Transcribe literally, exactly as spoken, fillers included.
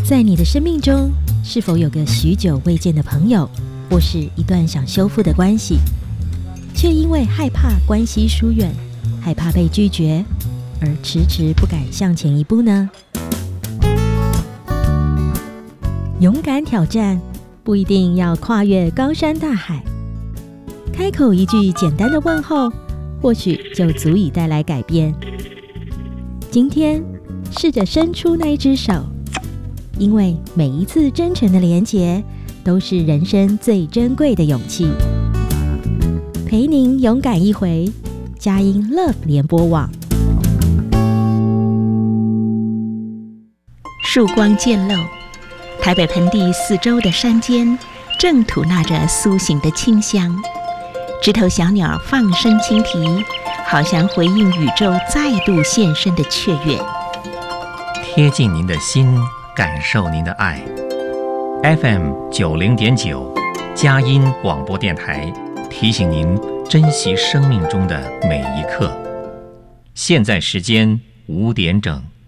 在你的生命中，是否有个许久未见的朋友，或是一段想修复的关系，却因为害怕关系疏远，害怕被拒绝，而迟迟不敢向前一步呢？勇敢挑战，不一定要跨越高山大海，开口一句简单的问候，或许就足以带来改变。今天试着伸出那一只手，因为每一次真诚的连结，都是人生最珍贵的勇气。陪您勇敢一回，佳音 Love 联播网。 曙光渐露，台北盆地四周的山间正吐纳着苏醒的清香，枝头小鸟放声轻啼，好像回应宇宙再度现身的雀跃。 贴近您的心，感受您的爱。F M 九零点九，佳音广播电台提醒您珍惜生命中的每一刻。现在时间五点整。